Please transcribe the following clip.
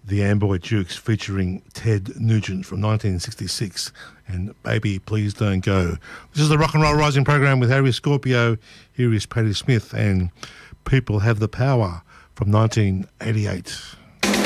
the Amboy Dukes featuring Ted Nugent from 1966 and Baby Please Don't Go. This is the Rock and Roll Rising program with Harry Scorpio. Here is Patti Smith and People Have the Power from 1988.